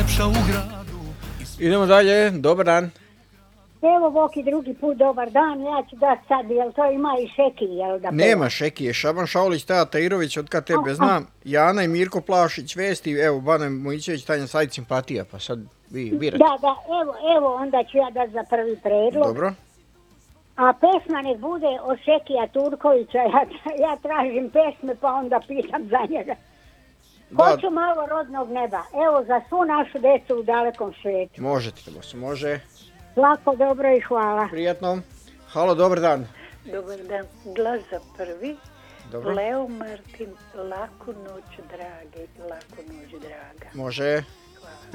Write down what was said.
najlepša u gradu. Idemo dalje, dobar dan. Evo, Voki, drugi put dobar dan, ja ću da sad, jel to ima i Šeki, jel da? Nema Šekije, Šaban Šaulić, Teja Tairović, od kad tebe znam, Jana i Mirko Plašić, Vesti, evo, Bane Mojićević, Tanja Sajt, Simpatija, pa sad vi birate. Da, evo, onda ću ja da za prvi predlog. Dobro. A pesma nek bude od Šekija Turkovića, ja tražim pesme pa onda pitam za njega. Hoću malo rodnog neba, evo za svu našu decu u dalekom svijetu. Možete, može. Lako, dobro i hvala. Prijatno. Halo, dobar dan. Dobar dan. Glas za prvi. Dobro. Leo Martin, laku noć drage, laku noć draga. Može.